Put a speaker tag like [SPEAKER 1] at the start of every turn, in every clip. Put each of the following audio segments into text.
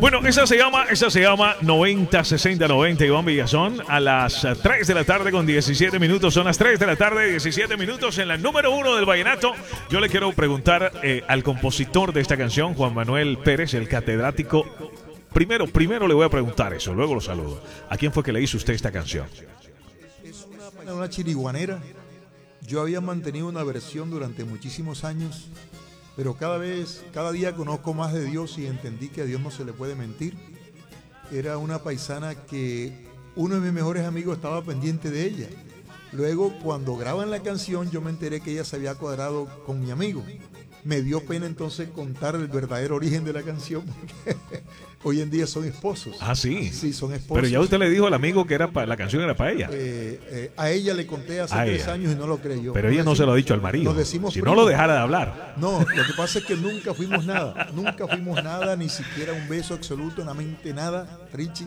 [SPEAKER 1] Bueno, esa se llama 90-60-90, Iván Villazón. A las 3 de la tarde con 17 minutos. Son las 3 de la tarde, 17 minutos en la número 1 del vallenato. Yo le quiero preguntar al compositor de esta canción, Juan Manuel Pérez, el catedrático. Primero le voy a preguntar eso, luego lo saludo. ¿A quién fue que le hizo usted esta canción?
[SPEAKER 2] Es una chiriguanera. Yo había mantenido una versión durante muchísimos años, pero cada día conozco más de Dios y entendí que a Dios no se le puede mentir. Era una paisana que uno de mis mejores amigos estaba pendiente de ella. Luego, cuando graban la canción, yo me enteré que ella se había cuadrado con mi amigo. Me dio pena entonces contar el verdadero origen de la canción, porque hoy en día son esposos.
[SPEAKER 1] Ah, sí.
[SPEAKER 2] Sí, son esposos.
[SPEAKER 1] Pero ya usted le dijo al amigo que la canción era para ella.
[SPEAKER 2] A ella le conté hace 3 años y no lo creyó.
[SPEAKER 1] Pero ella no se lo ha dicho al marido. Si no lo dejara de hablar.
[SPEAKER 2] No, lo que pasa es que nunca fuimos nada. Nunca fuimos nada, ni siquiera un beso absolutamente nada, Richie.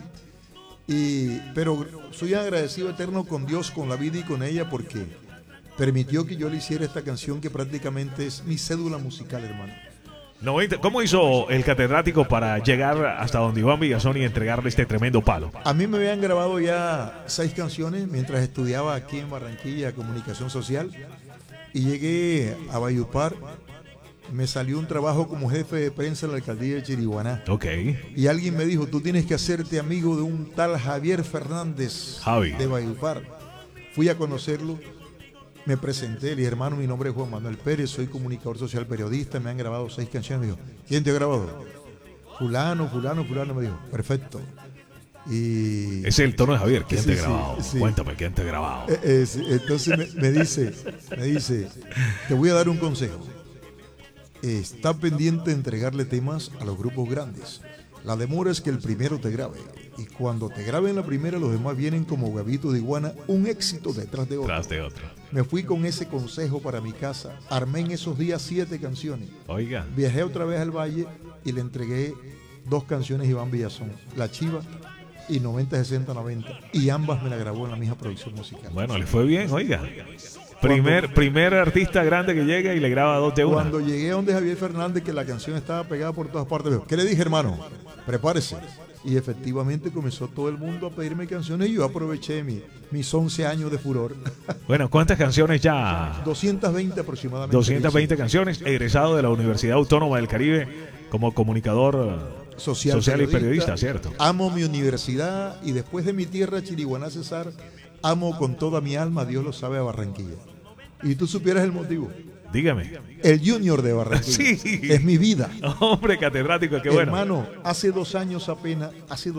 [SPEAKER 2] Pero soy agradecido eterno con Dios, con la vida y con ella, porque permitió que yo le hiciera esta canción que prácticamente es mi cédula musical, hermano.
[SPEAKER 1] ¿Cómo hizo el catedrático para llegar hasta donde Iván Villazón y entregarle este tremendo palo?
[SPEAKER 2] A mí me habían grabado ya 6 canciones mientras estudiaba aquí en Barranquilla Comunicación Social, y llegué a Valledupar. Me salió un trabajo como jefe de prensa en la alcaldía de Chiriguaná.
[SPEAKER 1] Ok.
[SPEAKER 2] Y alguien me dijo, tú tienes que hacerte amigo de un tal Javier Fernández de Valledupar. Fui a conocerlo. Me presenté, le dije, hermano, mi nombre es Juan Manuel Pérez, soy comunicador social, periodista, me han grabado 6 canciones. Me dijo, ¿quién te ha grabado? Fulano, me dijo, perfecto. Y
[SPEAKER 1] ese es el tono de Javier, ¿quién te ha grabado?
[SPEAKER 2] Sí.
[SPEAKER 1] Cuéntame, ¿quién te ha grabado?
[SPEAKER 2] Entonces me dice, te voy a dar un consejo. Está pendiente de entregarle temas a los grupos grandes. La demora es que el primero te grabe. Y cuando te graben la primera, los demás vienen como huevitos de iguana, un éxito detrás de otro. Me fui con ese consejo para mi casa. Armé en esos días 7 canciones.
[SPEAKER 1] Oiga.
[SPEAKER 2] Viajé otra vez al Valle y le entregué 2 canciones a Iván Villazón, La Chiva y 90-60-90. Y ambas me la grabó en la misma producción musical.
[SPEAKER 1] Bueno, le fue bien, oiga. Primer artista grande que llega y le graba 2 de 1.
[SPEAKER 2] Cuando llegué a donde Javier Fernández, que la canción estaba pegada por todas partes, me dijo, ¿qué le dije, hermano? Prepárese. Y efectivamente comenzó todo el mundo a pedirme canciones y yo aproveché mis 11 años de furor.
[SPEAKER 1] Bueno, ¿cuántas canciones ya?
[SPEAKER 2] 220 aproximadamente.
[SPEAKER 1] 220 canciones, egresado de la Universidad Autónoma del Caribe como comunicador social y periodista, ¿cierto?
[SPEAKER 2] Amo mi universidad y después de mi tierra, Chiriguaná, Cesar, amo con toda mi alma, Dios lo sabe, a Barranquilla. Y tú supieras el motivo.
[SPEAKER 1] Dígame.
[SPEAKER 2] El Junior de Barranquilla.
[SPEAKER 1] Sí.
[SPEAKER 2] Es mi vida.
[SPEAKER 1] Hombre, catedrático, qué bueno.
[SPEAKER 2] Hermano, hace 2 años apenas,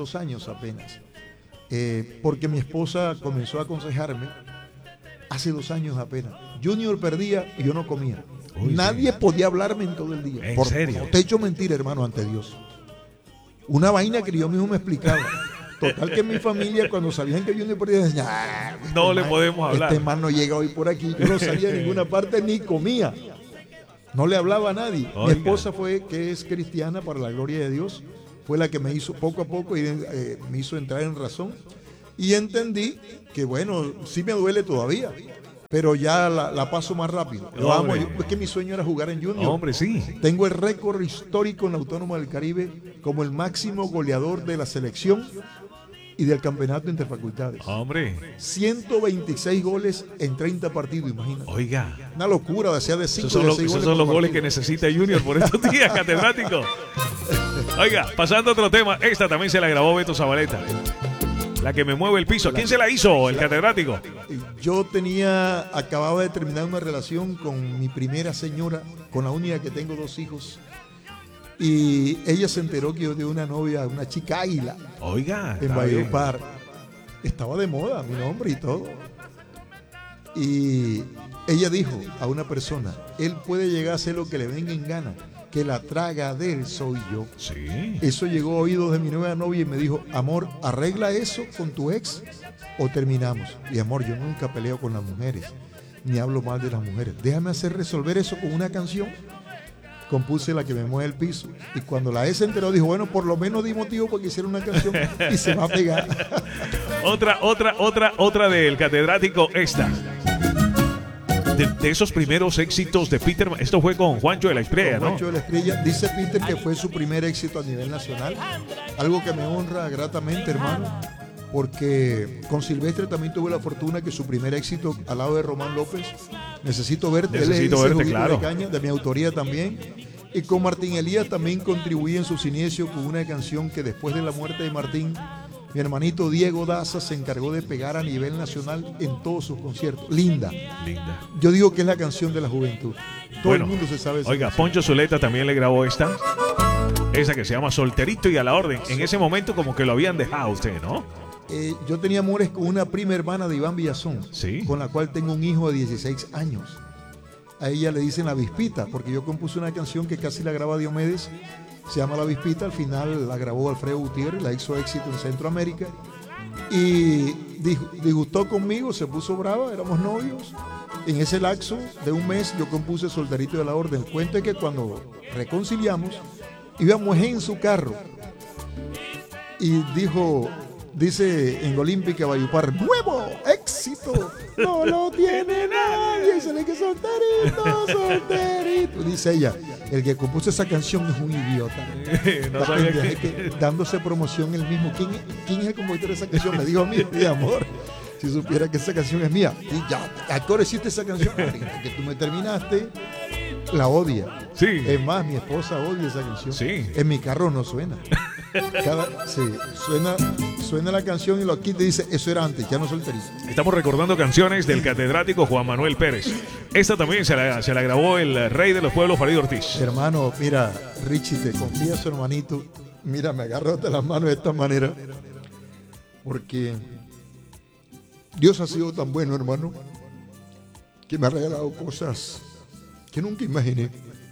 [SPEAKER 2] porque mi esposa comenzó a aconsejarme, hace 2 años apenas. Junior perdía y yo no comía. Uy, nadie podía hablarme en todo el día.
[SPEAKER 1] ¿En serio?
[SPEAKER 2] No te echo mentira, hermano, ante Dios. Una vaina que yo mismo me explicaba. Total que mi familia, cuando sabían que Junior perdía, decían,
[SPEAKER 1] no le podemos hablar.
[SPEAKER 2] Este man no llega hoy por aquí. Yo no salía a ninguna parte ni comía. No le hablaba a nadie. Oiga. Mi esposa que es cristiana, para la gloria de Dios, fue la que me hizo poco a poco me hizo entrar en razón. Y entendí que, bueno, sí me duele todavía, pero ya la paso más rápido. Lo amo. Es que mi sueño era jugar en Junior.
[SPEAKER 1] Hombre, sí.
[SPEAKER 2] Tengo el récord histórico en la Autónoma del Caribe como el máximo goleador de la selección y del campeonato interfacultades.
[SPEAKER 1] Hombre.
[SPEAKER 2] 126 goles en 30 partidos, imagínate.
[SPEAKER 1] Oiga.
[SPEAKER 2] Una locura, de 5 de 6
[SPEAKER 1] goles. Esos son los goles que necesita Junior por estos días, catedrático. Oiga, pasando a otro tema, esta también se la grabó Beto Zabaleta. La que me mueve el piso. ¿Quién se la hizo, el catedrático?
[SPEAKER 2] Yo acababa de terminar una relación con mi primera señora, con la única que tengo 2 hijos. Y ella se enteró que yo tenía una novia, una chica águila.
[SPEAKER 1] Oiga.
[SPEAKER 2] En Valledupar. Estaba de moda mi nombre y todo. Y ella dijo a una persona, él puede llegar a hacer lo que le venga en gana, que la traga de él soy yo.
[SPEAKER 1] Sí.
[SPEAKER 2] Eso llegó a oídos de mi nueva novia y me dijo, amor, arregla eso con tu ex o terminamos. Y amor, yo nunca peleo con las mujeres, ni hablo mal de las mujeres. Déjame resolver eso con una canción. Compuse La que me mueve el piso. Y cuando la se enteró, dijo, bueno, por lo menos di motivo para que hiciera una canción y se va a pegar.
[SPEAKER 1] Otra del catedrático, esta. de esos primeros éxitos de Peter. Esto fue con Juancho de la Estrella, ¿no?
[SPEAKER 2] Juancho de la Estrella. Dice Peter que fue su primer éxito a nivel nacional. Algo que me honra gratamente, hermano. Porque con Silvestre también tuve la fortuna que su primer éxito al lado de Román López, Necesito Verte,
[SPEAKER 1] Necesito Verte, claro.
[SPEAKER 2] de caña, de mi autoría también. Y con Martín Elías también contribuí en sus inicios con una canción que después de la muerte de Martín, mi hermanito Diego Daza se encargó de pegar a nivel nacional en todos sus conciertos. Linda.
[SPEAKER 1] Linda.
[SPEAKER 2] Yo digo que es la canción de la juventud. Todo el mundo se sabe esa
[SPEAKER 1] Oiga,
[SPEAKER 2] canción.
[SPEAKER 1] Poncho Zuleta también le grabó esta. Esa que se llama Solterito y a la Orden. En ese momento como que lo habían dejado a usted, ¿no?
[SPEAKER 2] Yo tenía amores con una prima hermana de Iván Villazón,
[SPEAKER 1] Sí.
[SPEAKER 2] con la cual tengo un hijo de 16 años. A ella le dicen La Vispita, porque yo compuse una canción que casi la graba Diomedes, se llama La Vispita, al final la grabó Alfredo Gutiérrez, la hizo éxito en Centroamérica, y disgustó conmigo, se puso brava, éramos novios. En ese lapso de un mes yo compuse Solterito y a la Orden. El cuento es que cuando reconciliamos, íbamos en su carro, y dice en Olímpica Valledupar, nuevo éxito, no lo tiene nadie, se le que solterito, solterito. Dice ella, el que compuso esa canción es un idiota.
[SPEAKER 1] No sabía
[SPEAKER 2] Dándose promoción él mismo. ¿Quién es el compositor de esa canción? Me dijo a mí, mi amor, si supiera que esa canción es mía. Y ya, actor, hiciste esa canción, ahorita que tú me terminaste, la odia.
[SPEAKER 1] Sí.
[SPEAKER 2] Es más, mi esposa odia esa canción.
[SPEAKER 1] Sí.
[SPEAKER 2] En mi carro no suena. Suena la canción y lo quita y dice, eso era antes, ya no Solterito.
[SPEAKER 1] Estamos recordando canciones del catedrático Juan Manuel Pérez. Esta también se la grabó el rey de los pueblos, Farid Ortiz.
[SPEAKER 2] Hermano, mira, Richie, te confieso, hermanito, mira, me agarro de las manos de esta manera, porque Dios ha sido tan bueno, hermano, que me ha regalado cosas que nunca imaginé.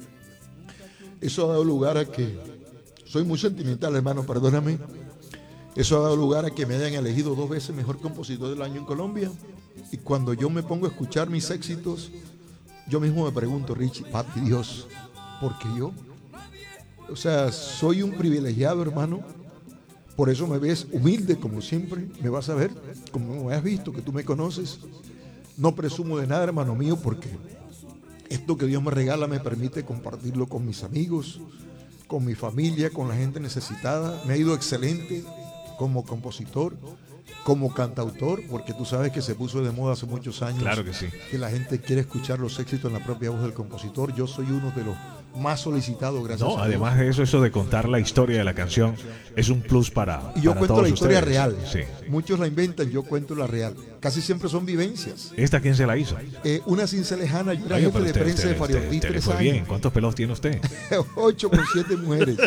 [SPEAKER 2] Eso ha dado lugar a que soy muy sentimental, hermano, perdóname. Eso ha dado lugar a que me hayan elegido 2 veces mejor compositor del año en Colombia. Y cuando yo me pongo a escuchar mis éxitos, yo mismo me pregunto, Richie, papi Dios, ¿por qué yo? O sea, soy un privilegiado, hermano. Por eso me ves humilde, como siempre me vas a ver, como me has visto, que tú me conoces. No presumo de nada, hermano mío, porque esto que Dios me regala me permite compartirlo con mis amigos, con mi familia, con la gente necesitada. Me ha ido excelente como compositor, como cantautor, porque tú sabes que se puso de moda hace muchos años.
[SPEAKER 1] Claro que sí.
[SPEAKER 2] Que la gente quiere escuchar los éxitos en la propia voz del compositor. Yo soy uno de los más solicitados, gracias a Dios.
[SPEAKER 1] Además de eso de contar la historia de la canción es un plus para
[SPEAKER 2] Y yo
[SPEAKER 1] para
[SPEAKER 2] cuento
[SPEAKER 1] todos
[SPEAKER 2] la historia
[SPEAKER 1] ustedes.
[SPEAKER 2] real.
[SPEAKER 1] Sí.
[SPEAKER 2] Muchos la inventan, yo cuento la real. Casi siempre son vivencias.
[SPEAKER 1] ¿Esta quién se la hizo?
[SPEAKER 2] Una cincelejana, yo era
[SPEAKER 1] Oiga,
[SPEAKER 2] jefe
[SPEAKER 1] pero
[SPEAKER 2] de prensa de Farid Ortiz
[SPEAKER 1] usted le
[SPEAKER 2] 3
[SPEAKER 1] fue
[SPEAKER 2] años.
[SPEAKER 1] bien. ¿Cuántos pelos tiene usted?
[SPEAKER 2] 8 con 7 mujeres.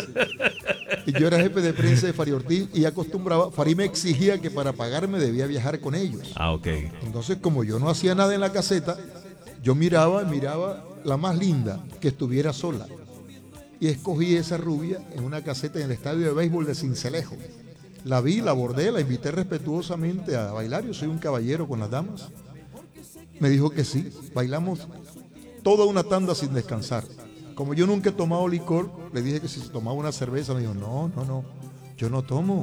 [SPEAKER 2] Y yo era jefe de prensa de Farid Ortiz y acostumbraba, Farid me exigía que para pagarme debía viajar con ellos.
[SPEAKER 1] Ah, ok.
[SPEAKER 2] Entonces, como yo no hacía nada en la caseta, yo miraba la más linda que estuviera sola. Y escogí esa rubia en una caseta en el estadio de béisbol de Sincelejo. La vi, la abordé, la invité respetuosamente a bailar. Yo soy un caballero con las damas. Me dijo que sí. Bailamos toda una tanda sin descansar. Como yo nunca he tomado licor, le dije que si se tomaba una cerveza. Me dijo, no, yo no tomo.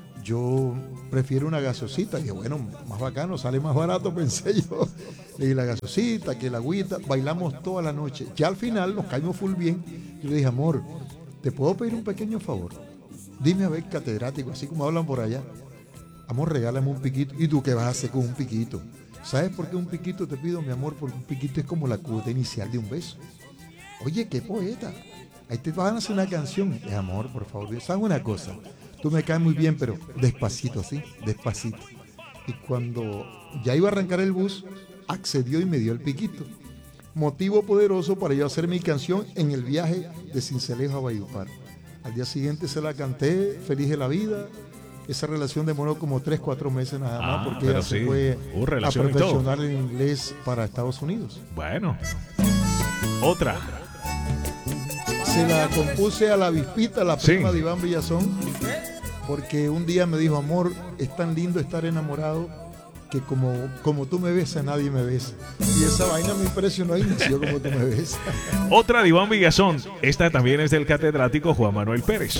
[SPEAKER 2] Yo prefiero una gaseosita. Y dije, bueno, más bacano, sale más barato, pensé yo. Le dije la gaseosita, que la agüita. Bailamos toda la noche. Ya al final nos caímos full bien. Yo le dije, amor, ¿te puedo pedir un pequeño favor? Dime a ver, catedrático, así como hablan por allá. Amor, regálame un piquito. ¿Y tú qué vas a hacer con un piquito? ¿Sabes por qué un piquito te pido, mi amor? Porque un piquito es como la cuota inicial de un beso. Oye, qué poeta. Ahí te van a hacer una canción. Amor, por favor, ¿sabes una cosa? Tú me caes muy bien, pero despacito, ¿sí? Despacito. Y cuando ya iba a arrancar el bus, accedió y me dio el piquito. Motivo poderoso para yo hacer mi canción en el viaje de Sincelejo a Valledupar. Al día siguiente se la canté, feliz de la vida. Esa relación demoró como 3-4 meses nada más, porque ella se fue a perfeccionar el inglés para Estados Unidos.
[SPEAKER 1] Bueno, otra.
[SPEAKER 2] Se la compuse a la Vispita, la prima de Iván Villazón, porque un día me dijo, amor, es tan lindo estar enamorado que como tú me besas, nadie me besa. Y esa vaina me impresionó y nació Como tú me besas.
[SPEAKER 1] Otra de Iván Villazón. Esta también es del catedrático Juan Manuel Pérez.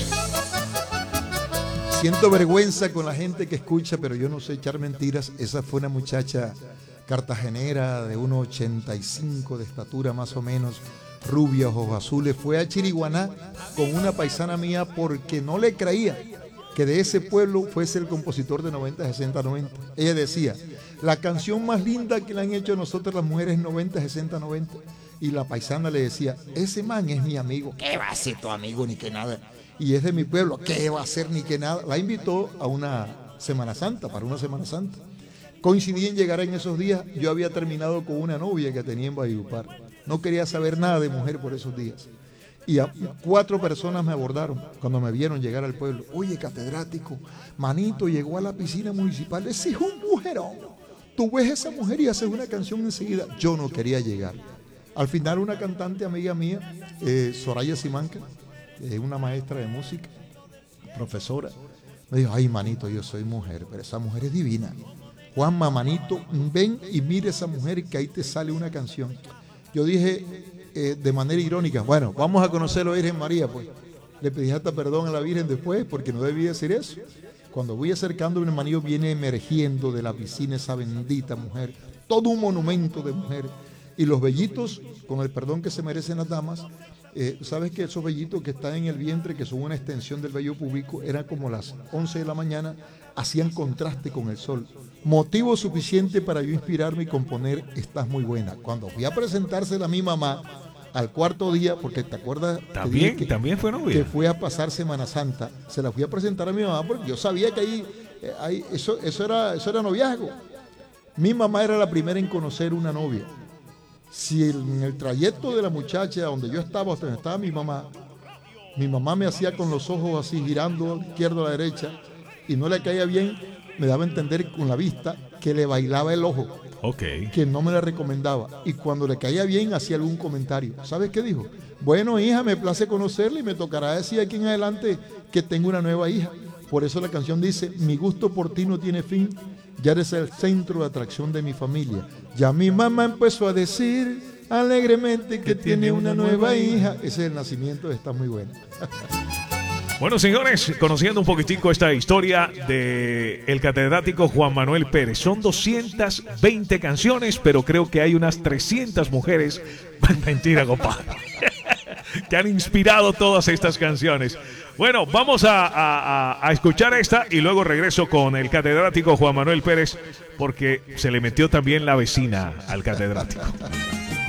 [SPEAKER 2] Siento vergüenza con la gente que escucha, pero yo no sé echar mentiras. Esa fue una muchacha cartagenera de 1,85 de estatura más o menos, rubia, ojos azules, fue a Chiriguaná con una paisana mía porque no le creía que de ese pueblo fuese el compositor de 90, 60, 90. Ella decía, la canción más linda que le han hecho a nosotros las mujeres es 90, 60, 90. Y la paisana le decía, ese man es mi amigo. ¿Qué va a ser tu amigo ni que nada? Y es de mi pueblo. ¿Qué va a ser ni que nada? La invitó a una Semana Santa, para una Semana Santa. Coincidí en llegar en esos días. Yo había terminado con una novia que tenía en Valledupar. No quería saber nada de mujer por esos días. Y 4 personas me abordaron cuando me vieron llegar al pueblo. Oye, catedrático, manito, llegó a la piscina municipal. Ese es un mujerón. Tú ves a esa mujer y haces una canción enseguida. Yo no quería llegar. Al final una cantante amiga mía, Soraya Simanca, una maestra de música, profesora, me dijo, ay manito, yo soy mujer, pero esa mujer es divina. Juanma, manito, ven y mire esa mujer que ahí te sale una canción. Yo dije de manera irónica, bueno, vamos a conocer a la Virgen María, pues. Le pedí hasta perdón a la Virgen después porque no debía decir eso. Cuando voy acercando, mi hermanillo viene emergiendo de la piscina esa bendita mujer, todo un monumento de mujer. Y los vellitos, con el perdón que se merecen las damas, sabes que esos vellitos que están en el vientre, que son una extensión del vello púbico, eran como las 11 de la mañana, hacían contraste con el sol. Motivo suficiente para yo inspirarme y componer Estás muy buena. Cuando fui a presentársela a mi mamá, al 4.º día, porque te acuerdas
[SPEAKER 1] también fue novia,
[SPEAKER 2] que fue a pasar Semana Santa, se la fui a presentar a mi mamá porque yo sabía que ahí eso era noviazgo. Mi mamá era la primera en conocer una novia. Si en el trayecto de la muchacha donde yo estaba, hasta donde estaba mi mamá me hacía con los ojos así girando de izquierda a la derecha y no le caía bien, me daba a entender con la vista que le bailaba el ojo, que no me la recomendaba, y cuando le caía bien hacía algún comentario. ¿Sabes qué dijo? Bueno, hija, me place conocerla y me tocará decir aquí en adelante que tengo una nueva hija. Por eso la canción dice, mi gusto por ti no tiene fin, ya eres el centro de atracción de mi familia. Ya mi mamá empezó a decir alegremente que tiene una nueva hija. Ese es el nacimiento de Está muy buena.
[SPEAKER 1] Bueno, señores, conociendo un poquitico esta historia de el catedrático Juan Manuel Pérez. Son 220 canciones, pero creo que hay unas 300 mujeres. Mentira, compadre. Que han inspirado todas estas canciones. Bueno, vamos a escuchar esta y luego regreso con el catedrático Juan Manuel Pérez porque se le metió también la vecina al catedrático.